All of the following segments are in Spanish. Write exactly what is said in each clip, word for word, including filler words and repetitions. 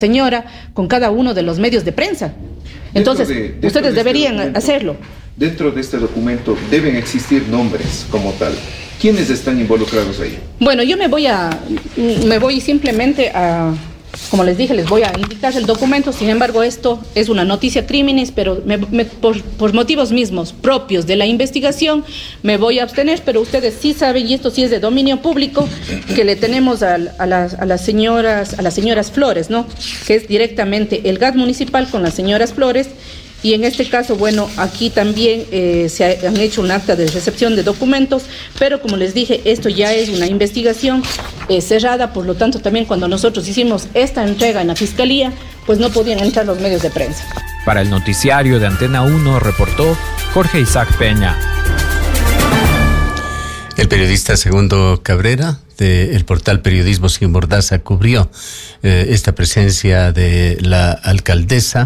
señora con cada uno de los medios de prensa. Entonces, de, ustedes de deberían este hacerlo. Dentro de este documento deben existir nombres como tal. ¿Quiénes están involucrados ahí? Bueno, yo me voy a, me voy simplemente a, como les dije, les voy a indicar el documento. Sin embargo, esto es una noticia criminis, pero me, me, por, por motivos mismos propios de la investigación, me voy a abstener. Pero ustedes sí saben, y esto sí es de dominio público, que le tenemos a, a, las, a las señoras, a las señoras Flores, ¿no? Que es directamente el G A T municipal con las señoras Flores. Y en este caso, bueno, aquí también eh, se ha, han hecho un acta de recepción de documentos, pero como les dije, esto ya es una investigación eh, cerrada, por lo tanto también cuando nosotros hicimos esta entrega en la Fiscalía, pues no podían entrar los medios de prensa. Para el noticiario de Antena uno reportó Jorge Isaac Peña. El periodista Segundo Cabrera, del portal Periodismo Sin Mordaza, cubrió eh, esta presencia de la alcaldesa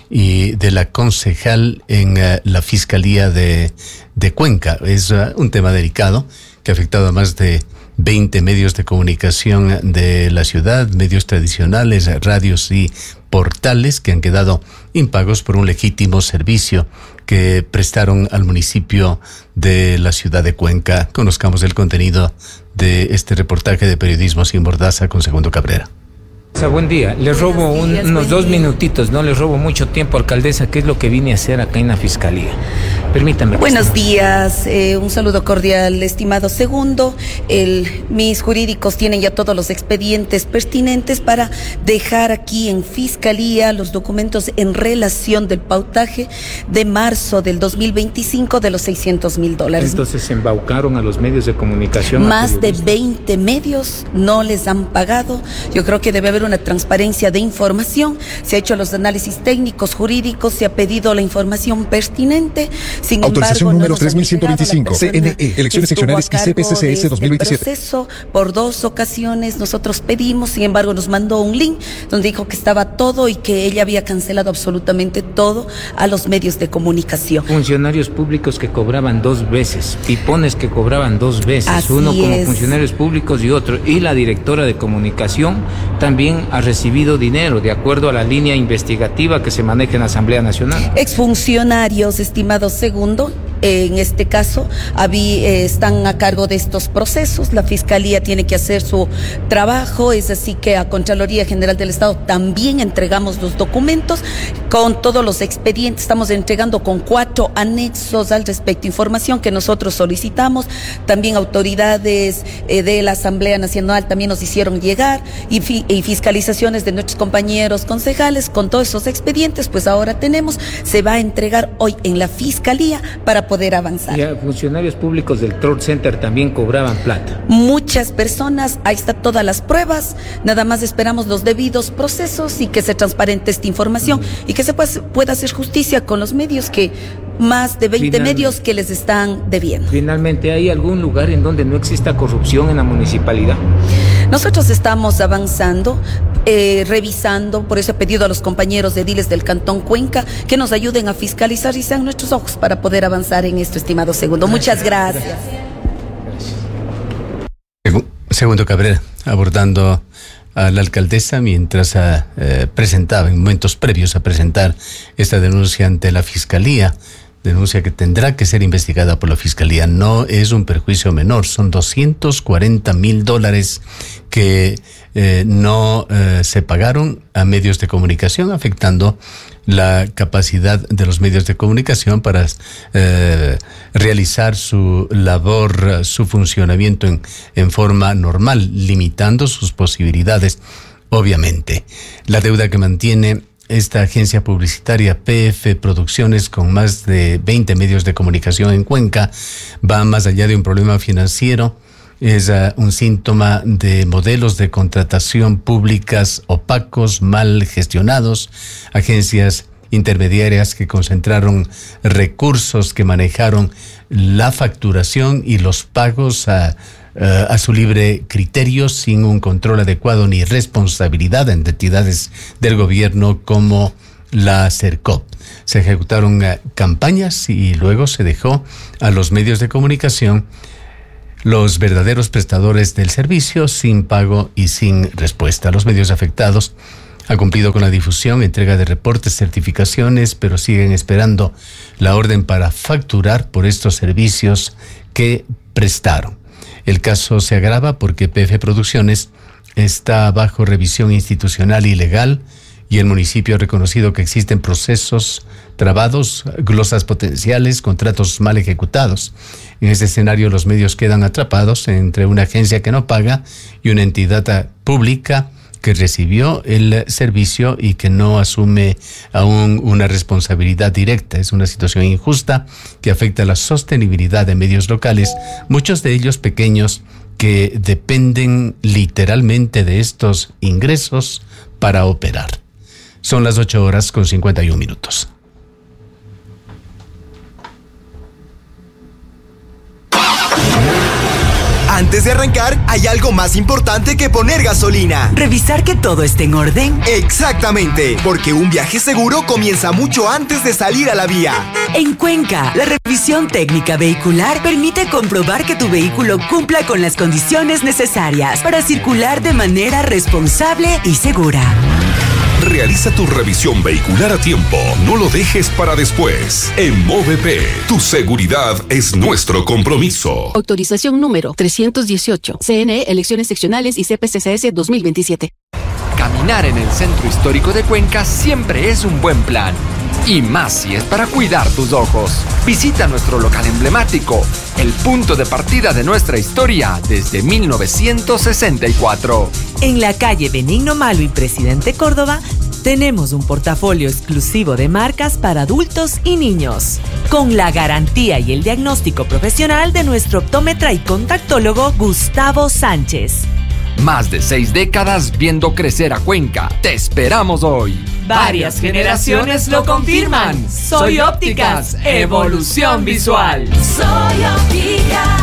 y de la concejal en uh, la Fiscalía de, de Cuenca. Es uh, un tema delicado que ha afectado a más de veinte medios de comunicación de la ciudad, medios tradicionales, radios y portales que han quedado impagos por un legítimo servicio que prestaron al municipio de la ciudad de Cuenca. Conozcamos el contenido de este reportaje de Periodismo Sin Mordaza con Segundo Cabrera. Buen día, le robo un, días, unos dos día. minutitos, no le robo mucho tiempo, alcaldesa, ¿qué es lo que vine a hacer acá en la Fiscalía? Permítame. Buenos días, eh, un saludo cordial, estimado Segundo. El, mis jurídicos tienen ya todos los expedientes pertinentes para dejar aquí en Fiscalía los documentos en relación del pautaje de marzo del dos mil veinticinco de los seiscientos mil dólares. Entonces se embaucaron a los medios de comunicación. Más de veinte medios no les han pagado. Yo creo que debe haber una transparencia de información, se ha hecho los análisis técnicos, jurídicos, se ha pedido la información pertinente. Sin Autorización embargo, número no tres mil ciento veinticinco, C N E, elecciones seccionales y C P C C S dos mil veintisiete. Proceso, por dos ocasiones nosotros pedimos, sin embargo nos mandó un link donde dijo que estaba todo y que ella había cancelado absolutamente todo a los medios de comunicación. Funcionarios públicos que cobraban dos veces, pipones que cobraban dos veces, Así uno como es. funcionarios públicos y otro, y la directora de comunicación también ha recibido dinero de acuerdo a la línea investigativa que se maneja en la Asamblea Nacional. Exfuncionarios, estimado Segundo, en este caso habí, eh, están a cargo de estos procesos. La Fiscalía tiene que hacer su trabajo, es así que a Contraloría General del Estado también entregamos los documentos con todos los expedientes. Estamos entregando con cuatro anexos al respecto, información que nosotros solicitamos. También autoridades eh, de la Asamblea Nacional también nos hicieron llegar y, fi y fiscalizaciones de nuestros compañeros concejales con todos esos expedientes. Pues ahora tenemos, se va a entregar hoy en la Fiscalía para poder avanzar. Y a funcionarios públicos del Trade Center también cobraban plata. Muchas personas, ahí están todas las pruebas, nada más esperamos los debidos procesos y que se transparente esta información mm. y que se pueda, pueda hacer justicia con los medios, que más de veinte Final, medios que les están debiendo. Finalmente, ¿hay algún lugar en donde no exista corrupción en la municipalidad? Nosotros estamos avanzando, eh, revisando, por eso he pedido a los compañeros de ediles del Cantón Cuenca que nos ayuden a fiscalizar y sean nuestros ojos para poder avanzar en esto, estimado Segundo. Muchas gracias. gracias. Segundo Cabrera, abordando a la alcaldesa mientras eh, presentaba, en momentos previos a presentar esta denuncia ante la Fiscalía, denuncia que tendrá que ser investigada por la Fiscalía. No es un perjuicio menor, son doscientos cuarenta mil dólares que eh, no eh, se pagaron a medios de comunicación, afectando la capacidad de los medios de comunicación para eh, realizar su labor, su funcionamiento en, en forma normal, limitando sus posibilidades, obviamente. La deuda que mantiene esta agencia publicitaria P F Producciones con más de veinte medios de comunicación en Cuenca va más allá de un problema financiero. Es uh, un síntoma de modelos de contratación públicas opacos, mal gestionados, agencias intermediarias que concentraron recursos, que manejaron la facturación y los pagos a, uh, a su libre criterio, sin un control adecuado ni responsabilidad en entidades del gobierno como la CERCOP. Se ejecutaron uh, campañas y luego se dejó a los medios de comunicación, los verdaderos prestadores del servicio, sin pago y sin respuesta. Los medios afectados ha cumplido con la difusión, entrega de reportes, certificaciones, pero siguen esperando la orden para facturar por estos servicios que prestaron. El caso se agrava porque P F Producciones está bajo revisión institucional y legal y el municipio ha reconocido que existen procesos trabados, glosas potenciales, contratos mal ejecutados. En este escenario los medios quedan atrapados entre una agencia que no paga y una entidad pública que recibió el servicio y que no asume aún una responsabilidad directa. Es una situación injusta que afecta la sostenibilidad de medios locales, muchos de ellos pequeños que dependen literalmente de estos ingresos para operar. Son las ocho horas con cincuenta y un minutos. Antes de arrancar, hay algo más importante que poner gasolina. ¿Revisar que todo esté en orden? Exactamente, porque un viaje seguro comienza mucho antes de salir a la vía. En Cuenca, la revisión técnica vehicular permite comprobar que tu vehículo cumpla con las condiciones necesarias para circular de manera responsable y segura. Realiza tu revisión vehicular a tiempo. No lo dejes para después. En Movep, tu seguridad es nuestro compromiso. Autorización número trescientos dieciocho. C N E, Elecciones Seccionales y C P C C S dos mil veintisiete. Caminar en el centro histórico de Cuenca siempre es un buen plan. Y más si es para cuidar tus ojos. Visita nuestro local emblemático, el punto de partida de nuestra historia desde mil novecientos sesenta y cuatro. En la calle Benigno Malo y Presidente Córdoba, tenemos un portafolio exclusivo de marcas para adultos y niños, con la garantía y el diagnóstico profesional de nuestro optómetra y contactólogo Gustavo Sánchez. Más de seis décadas viendo crecer a Cuenca. Te esperamos hoy. Varias generaciones lo confirman. Soy Ópticas, evolución visual. Soy Ópticas.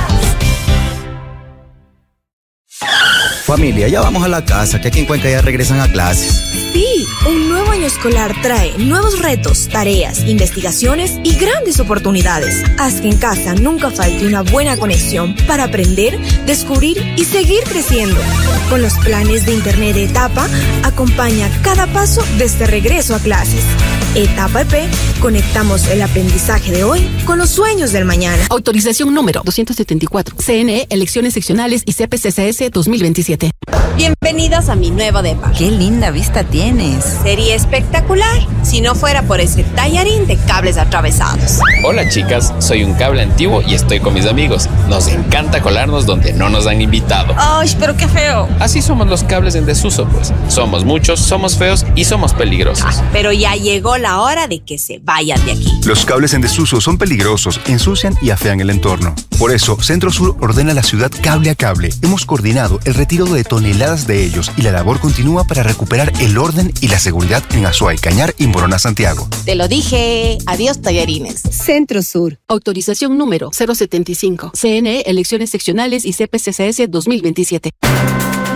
Familia, ya vamos a la casa, que aquí en Cuenca ya regresan a clases. Sí, un nuevo año escolar trae nuevos retos, tareas, investigaciones y grandes oportunidades. Haz que en casa nunca falte una buena conexión para aprender, descubrir y seguir creciendo. Con los planes de Internet de Etapa, acompaña cada paso de este regreso a clases. Etapa E P, conectamos el aprendizaje de hoy con los sueños del mañana. Autorización número doscientos setenta y cuatro. C N E, Elecciones Seccionales y C P C C S dos mil veintisiete. Bienvenidos a mi nuevo depa. ¡Qué linda vista tienes! Sería espectacular si no fuera por ese tallarín de cables atravesados. Hola chicas, soy un cable antiguo y estoy con mis amigos. Nos encanta colarnos donde no nos han invitado. ¡Ay, pero qué feo! Así somos los cables en desuso, pues. Somos muchos, somos feos y somos peligrosos. Ah, pero ya llegó la hora de que se vayan de aquí. Los cables en desuso son peligrosos, ensucian y afean el entorno. Por eso, Centro Sur ordena a la ciudad cable a cable. Hemos coordinado el retiro de toneladas de ellos y la labor continúa para recuperar el orden y la seguridad en Azuay, Cañar y Morona, Santiago. Te lo dije. Adiós, tallarines. Centro Sur. Autorización número cero setenta y cinco. C N E, Elecciones Seccionales y C P C C S dos mil veintisiete.